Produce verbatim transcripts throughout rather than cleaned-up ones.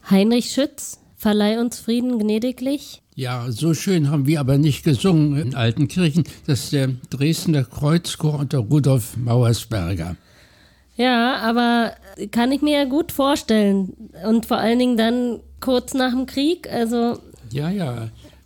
Heinrich Schütz, verleih uns Frieden gnädiglich. Ja, so schön haben wir aber nicht gesungen in Altenkirchen. Das ist der Dresdner Kreuzchor unter Rudolf Mauersberger. Ja, aber kann ich mir ja gut vorstellen. Und vor allen Dingen dann kurz nach dem Krieg, also... Ja, ja.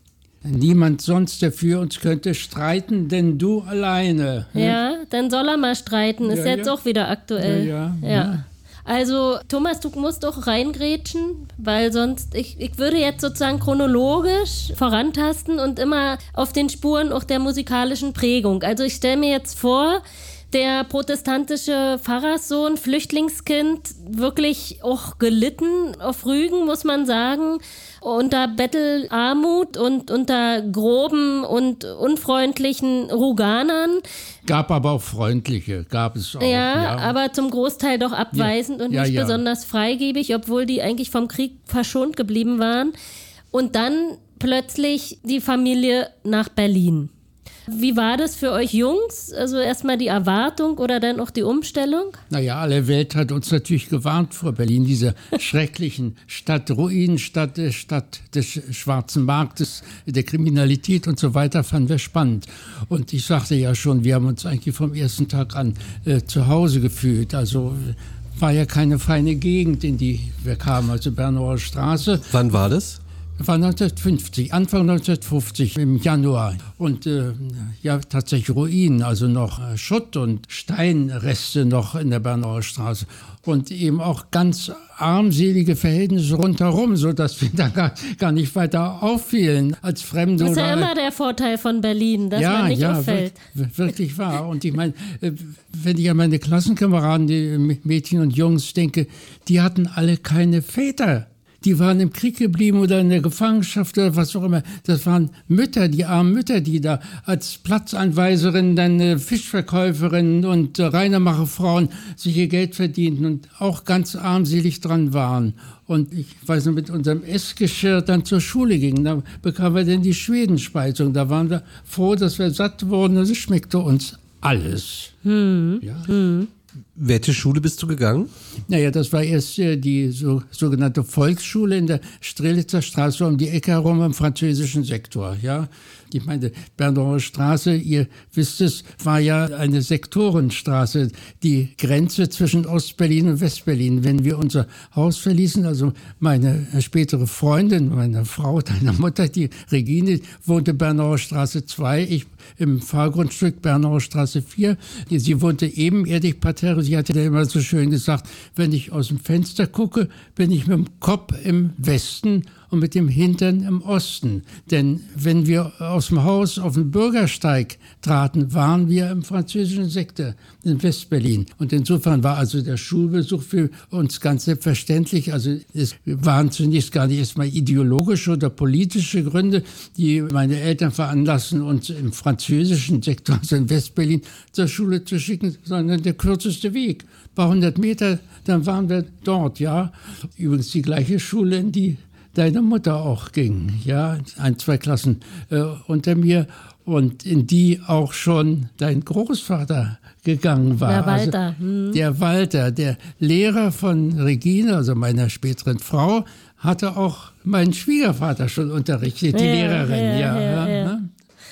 Niemand sonst, der für uns könnte streiten, denn du alleine. Ja, dann soll er mal streiten. Ist ja, jetzt ja. auch wieder aktuell. Ja, ja, ja. ja. Also, Thomas, du musst doch reingrätschen, weil sonst, ich, ich würde jetzt sozusagen chronologisch vorantasten und immer auf den Spuren auch der musikalischen Prägung. Also ich stelle mir jetzt vor, der protestantische Pfarrerssohn, Flüchtlingskind, wirklich auch gelitten auf Rügen, muss man sagen, unter Bettelarmut und unter groben und unfreundlichen Ruganern. Gab aber auch freundliche, gab es auch. Ja, ja. aber zum Großteil doch abweisend ja. und ja, nicht ja. besonders freigebig, obwohl die eigentlich vom Krieg verschont geblieben waren. Und dann plötzlich die Familie nach Berlin. Wie war das für euch Jungs? Also erstmal die Erwartung oder dann auch die Umstellung? Naja, alle Welt hat uns natürlich gewarnt vor Berlin, dieser schrecklichen Stadt, Ruinenstadt, Stadt des schwarzen Marktes, der Kriminalität und so weiter, fanden wir spannend. Und ich sagte ja schon, wir haben uns eigentlich vom ersten Tag an äh, zu Hause gefühlt. Also war ja keine feine Gegend, in die wir kamen, also Bernauer Straße. Wann war das? Das war neunzehnhundertfünfzig, Anfang neunzehnhundertfünfzig im Januar. Und äh, ja, tatsächlich Ruinen, also noch äh, Schutt und Steinreste noch in der Bernauer Straße. Und eben auch ganz armselige Verhältnisse rundherum, sodass wir da gar, gar nicht weiter auffielen als Fremde. Das ist ja oder, immer der Vorteil von Berlin, dass ja, man nicht ja, auffällt. Wir, wirklich wahr. Und ich meine, wenn ich an meine Klassenkameraden, die Mädchen und Jungs denke, die hatten alle keine Väter. Die waren im Krieg geblieben oder in der Gefangenschaft oder was auch immer. Das waren Mütter, die armen Mütter, die da als Platzanweiserinnen, dann äh, Fischverkäuferinnen und äh, Reinemacherfrauen sich ihr Geld verdienten und auch ganz armselig dran waren. Und ich weiß noch, mit unserem Essgeschirr dann zur Schule gingen. Da bekamen wir dann die Schwedenspeisung. Da waren wir froh, dass wir satt wurden. Und es schmeckte uns alles. Hm. Ja. Hm. Welche Schule bist du gegangen? Naja, das war erst äh, die so, sogenannte Volksschule in der Strelitzer Straße um die Ecke herum im französischen Sektor. Ja, ich meine, Bernauer Straße, ihr wisst es, war ja eine Sektorenstraße, die Grenze zwischen Ostberlin und Westberlin. Wenn wir unser Haus verließen, also meine spätere Freundin, meine Frau, deine Mutter, die Regine, wohnte Bernauer Straße zwei, ich im Fahrgrundstück Bernauer Straße vier. Sie wohnte ebenerdig parterre. Sie hatte immer so schön gesagt, wenn ich aus dem Fenster gucke, bin ich mit dem Kopf im Westen und mit dem Hintern im Osten. Denn wenn wir aus dem Haus auf den Bürgersteig traten, waren wir im französischen Sektor in Westberlin. Und insofern war also der Schulbesuch für uns ganz selbstverständlich. Also es waren zunächst gar nicht erstmal ideologische oder politische Gründe, die meine Eltern veranlassten, uns im französischen Sektor, also in Westberlin, zur Schule zu schicken, sondern der kürzeste Weg. Ein paar hundert Meter, dann waren wir dort, ja. Übrigens die gleiche Schule, in die deine Mutter auch ging, ja, ein, zwei Klassen äh, unter mir und in die auch schon dein Großvater gegangen war. Der Walter. Also, hm. Der Walter, der Lehrer von Regine, also meiner späteren Frau, hatte auch meinen Schwiegervater schon unterrichtet, die ja, Lehrerin, ja. ja. ja, ja, ja. ja.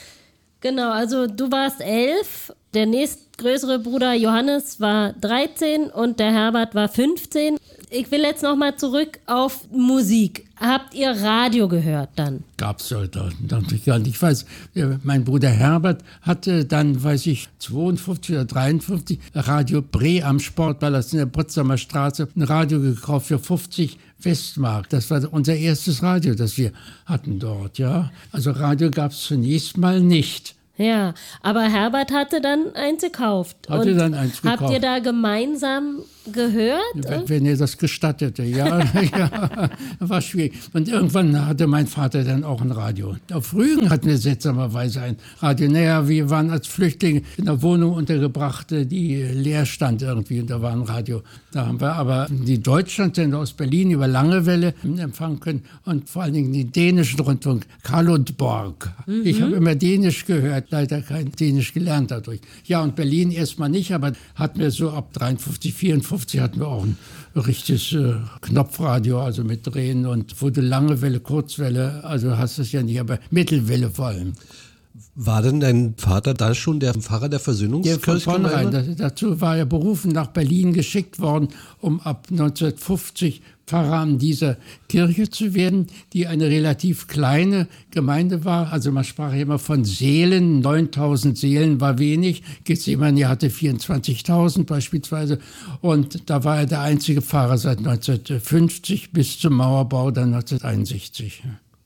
Genau, also du warst elf, der nächstgrößere Bruder Johannes war dreizehn und der Herbert war fünfzehn. Ich will jetzt nochmal zurück auf Musik. Habt ihr Radio gehört dann? Gab's heute natürlich gar nicht. Ich weiß, mein Bruder Herbert hatte dann, weiß ich, zweiundfünfzig oder dreiundfünfzig Radio Bre am Sportpalast in der Potsdamer Straße ein Radio gekauft für fünfzig Westmark. Das war unser erstes Radio, das wir hatten dort, ja. Also Radio gab's zunächst mal nicht. Ja, aber Herbert hatte dann eins gekauft. Hatte und dann eins gekauft. Habt ihr da gemeinsam gehört? Wenn, wenn er das gestattete, ja, ja, war schwierig. Und irgendwann hatte mein Vater dann auch ein Radio. Auf Rügen hatten wir seltsamerweise ein Radio. Naja, wir waren als Flüchtlinge in einer Wohnung untergebracht, die leer stand irgendwie und da war ein Radio. Da haben wir aber die Deutschlandsender aus Berlin über Langewelle empfangen können und vor allen Dingen den dänischen Rundfunk, Kalundborg. Mhm. Ich habe immer Dänisch gehört, leider kein Dänisch gelernt dadurch. Ja, und Berlin erstmal nicht, aber hatten wir so ab dreiundfünfzig, vierundfünfzig neunzehnhundertfünfzig hatten wir auch ein richtiges äh, Knopfradio, also mit Drehen und wurde lange Welle, Kurzwelle, also hast du es ja nicht, aber Mittelwelle vor allem. War denn dein Vater da schon der Pfarrer der Ja, von Versöhnungskirchgemeinde? vornherein. Dazu war er berufen, nach Berlin geschickt worden, um ab neunzehnhundertfünfzig Pfarrer an dieser Kirche zu werden, die eine relativ kleine Gemeinde war. Also man sprach immer von Seelen, neuntausend Seelen war wenig. Gethsemane hatte vierundzwanzigtausend beispielsweise. Und da war er der einzige Pfarrer seit neunzehnhundertfünfzig bis zum Mauerbau, dann neunzehnhunderteinundsechzig.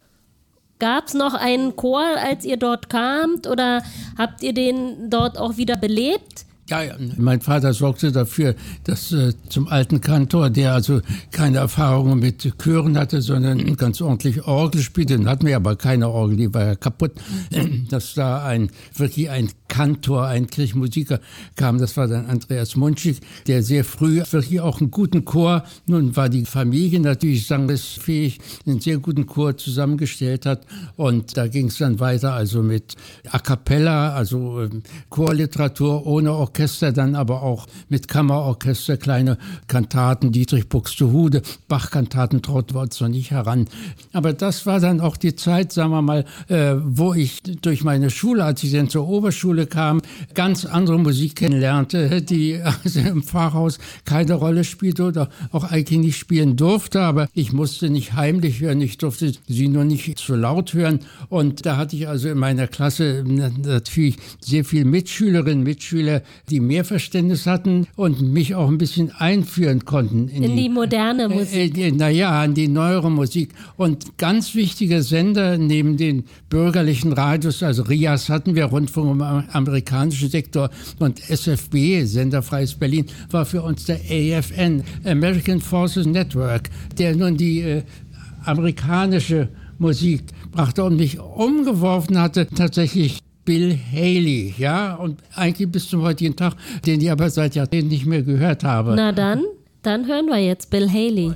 Gab es noch einen Chor, als ihr dort kamt, oder habt ihr den dort auch wieder belebt? Ja, ja, mein Vater sorgte dafür, dass äh, zum alten Kantor, der also keine Erfahrungen mit Chören hatte, sondern ganz ordentlich Orgel spielte, dann hatten wir aber keine Orgel, die war ja kaputt, dass da ein wirklich ein Kantor, ein Kirchenmusiker kam, das war dann Andreas Munschig, der sehr früh wirklich auch einen guten Chor, nun war die Familie natürlich sangesfähig, einen sehr guten Chor zusammengestellt hat, und da ging es dann weiter, also mit A Cappella, also äh, Chorliteratur ohne Orchester, Orchester, dann aber auch mit Kammerorchester, kleine Kantaten, Dietrich Buxtehude, Bach-Kantaten traut wir uns noch nicht heran. Aber das war dann auch die Zeit, sagen wir mal, äh, wo ich durch meine Schule, als ich dann zur Oberschule kam, ganz andere Musik kennenlernte, die also im Pfarrhaus keine Rolle spielte oder auch eigentlich nicht spielen durfte, aber ich musste nicht heimlich hören, ich durfte sie nur nicht zu laut hören, und da hatte ich also in meiner Klasse natürlich sehr viele Mitschülerinnen, Mitschüler, die mehr Verständnis hatten und mich auch ein bisschen einführen konnten. In, In die, die moderne Musik. Äh, äh, naja, an die neuere Musik. Und ganz wichtiger Sender neben den bürgerlichen Radios, also R I A S hatten wir, Rundfunk im amerikanischen Sektor, und S F B, Sender Freies Berlin, war für uns der A F N, American Forces Network, der nun die äh, amerikanische Musik brachte und mich umgeworfen hatte, tatsächlich Bill Haley, ja, und eigentlich bis zum heutigen Tag, den ich aber seit Jahrzehnten nicht mehr gehört habe. Na dann, dann hören wir jetzt Bill Haley.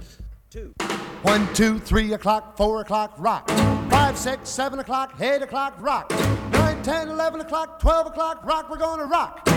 One, two, three o'clock, four o'clock, rock. Five, six, seven o'clock, eight o'clock, rock. Nine, ten, eleven o'clock, twelve o'clock, rock. We're gonna rock.